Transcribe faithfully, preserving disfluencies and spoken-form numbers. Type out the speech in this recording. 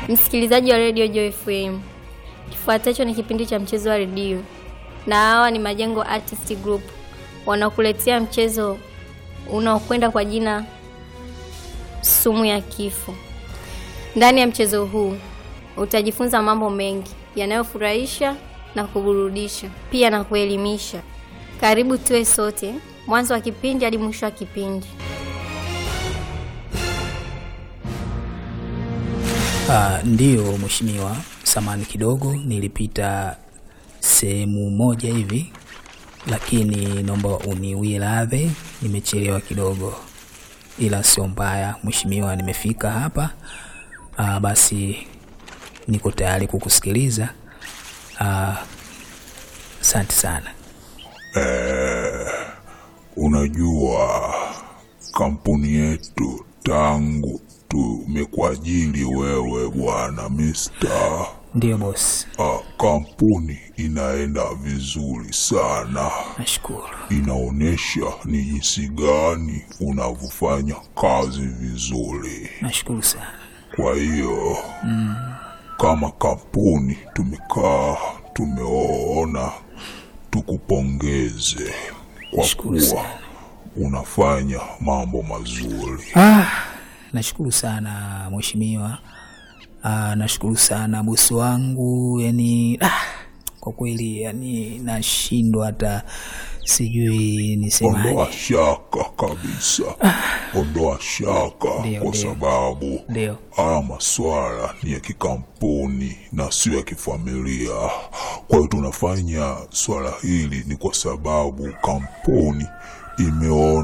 Msikilizaji wa Radio Joy F M, kifuatacho ni kipindi cha mchezo wa redio, na hawa ni Majengo Artist Group wanakuletea mchezo unaokwenda kwa jina Sumu ya Kifo. Ndani ya mchezo huu utajifunza mambo mengi yanayofurahisha na kuburudisha, pia na kuelimisha. Karibu tuwe sote mwanzo wa kipindi hadi mwisho wa kipindi. Ah, ndio mheshimiwa, samani kidogo nilipita sehemu moja hivi, lakini naomba uniwie radhi, nimechelewa kidogo. Ila sio mbaya mheshimiwa, nimefika hapa. Ah, basi niko tayari kukusikiliza. Ah, asante sana. Eh, unajua kampuni yetu tangu tumekuajiri wewe bwana mister. Ndio boss. Ah, kampuni inaenda vizuri sana. Nashukuru. Inaonesha ni jinsi gani unavyofanya kazi vizuri. Nashukuru sana. Kwa hiyo mm. kama kampuni tumekaa tumeona tukupongeze kwa kuwa unafanya mambo mazuri. Ah, nashukuru sana mheshimiwa. Ah, nashukuru sana bosi wangu, yani ah, kwa kweli yani nashindwa hata sijui nisemaje. Ondoa shaka kabisa. Ah. Ondoa shaka Dio, kwa dio. sababu Dio. haya maswala ni ya kikampuni na sio ya kifamilia. Kwa hiyo tunafanya swala hili ni kwa sababu kampuni imeona